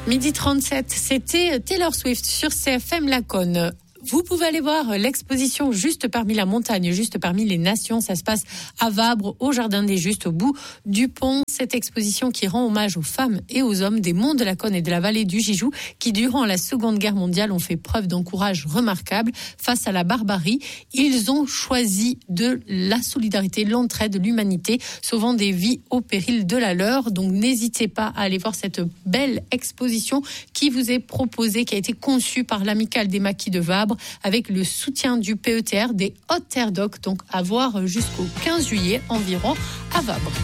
Midi 37, c'était Taylor Swift sur CFM Laconne. Vous pouvez aller voir l'exposition Juste parmi la montagne, juste parmi les nations. Ça se passe à Vabre, au Jardin des Justes, au bout du pont. Cette exposition qui rend hommage aux femmes et aux hommes des monts de la Conne et de la vallée du Gijou, qui durant la Seconde Guerre mondiale ont fait preuve d'un courage remarquable face à la barbarie. Ils ont choisi de la solidarité, l'entraide, l'humanité, sauvant des vies au péril de la leur. Donc n'hésitez pas à aller voir cette belle exposition qui vous est proposée, qui a été conçue par l'Amicale des Maquis de Vabre, avec le soutien du PETR des Hautes-Terres d'Oc, donc à voir jusqu'au 15 juillet environ à Vabre.